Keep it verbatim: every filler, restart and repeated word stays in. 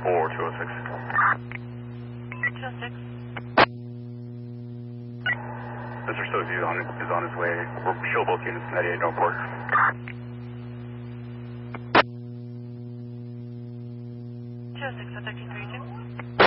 for two oh six. two oh six. Mister Stokes is on, is on his way. We'll show both units ninety-eight Northport. two oh six, thirteen thirty-two.